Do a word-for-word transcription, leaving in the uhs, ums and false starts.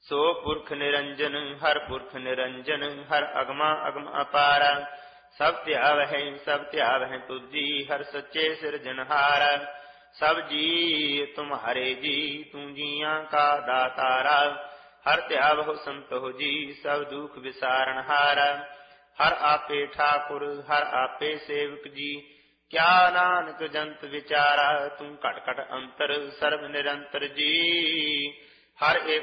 ਸੋ ਪੁਰਖ ਨਿਰੰਜਨ ਹਰ ਪੁਰਖ ਨਿਰੰਜਨ ਹਰ ਅਗਮਾ ਅਗਮ ਅਪਾਰ ਸਭ ਧਿਆਵਹਿ ਸਭ ਧਿਆਵਹਿ ਤੁਜੀ ਹਰ ਸੱਚੇ ਸਿਰਜਨਹਾਰ ਸਭ ਜੀ ਤੁਮਹਾਰੇ ਜੀ ਤੂੰ ਜੀਆਂ ਕਾ ਦਾਤਾਰਾ ਹਰ ਧਿਆਵਹੁ ਸੰਤੋਹ ਜੀ ਸਭ ਦੁਖ ਵਿਸਾਰਨਹਾਰ ਹਰ ਆਪੇ ਠਾਕੁਰ ਹਰ ਆਪੇ ਸੇਵਕ ਜੀ ਕਿਆ ਨਾਨਕ ਜੰਤ ਵਿਚਾਰਾ ਤੂੰ ਘਟ ਘਟ ਅੰਤਰ ਸਰਬ ਨਿਰੰਤਰ ਜੀ ਹਰ ਏਕ